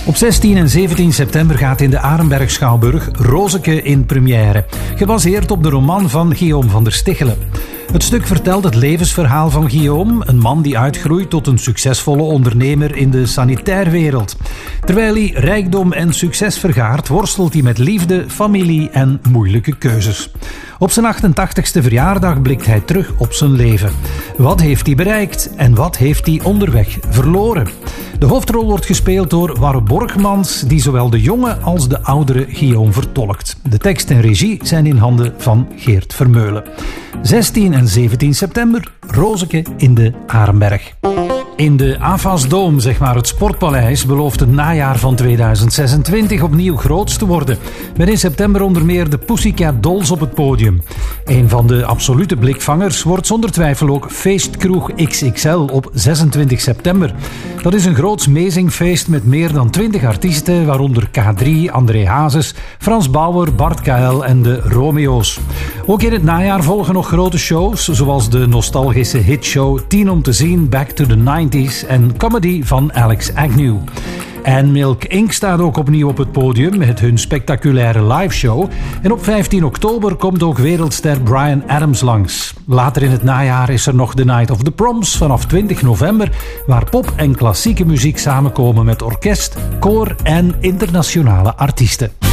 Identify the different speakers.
Speaker 1: Op 16 en 17 september gaat in de Arenberg Schouwburg Rozeke in première, gebaseerd op de roman van Guillaume van der Stichelen. Het stuk vertelt het levensverhaal van Guillaume, een man die uitgroeit tot een succesvolle ondernemer in de sanitairwereld. Terwijl hij rijkdom en succes vergaart, worstelt hij met liefde, familie en moeilijke keuzes. Op zijn 88ste verjaardag blikt hij terug op zijn leven. Wat heeft hij bereikt en wat heeft hij onderweg verloren? De hoofdrol wordt gespeeld door Warre Borgmans, die zowel de jonge als de oudere Guillaume vertolkt. De tekst en regie zijn in handen van Geert Vermeulen. 16 en 17 september, Rozeke in de Arenberg. In de Avas Dome, zeg maar het Sportpaleis, belooft het najaar van 2026 opnieuw groots te worden. Met in september onder meer de Pussycat Dolls op het podium. Een van de absolute blikvangers wordt zonder twijfel ook Feestkroeg XXL op 26 september. Dat is een groots meezingfeest met meer dan 20 artiesten, waaronder K3, André Hazes, Frans Bauer, Bart KL en de Romeo's. Ook in het najaar volgen nog grote shows, zoals de nostalgische hitshow 10 om te zien, Back to the 90s en Comedy van Alex Agnew. En Milk Inc. staat ook opnieuw op het podium met hun spectaculaire liveshow. En op 15 oktober komt ook wereldster Bryan Adams langs. Later in het najaar is er nog The Night of the Proms vanaf 20 november... waar pop en klassieke muziek samenkomen met orkest, koor en internationale artiesten.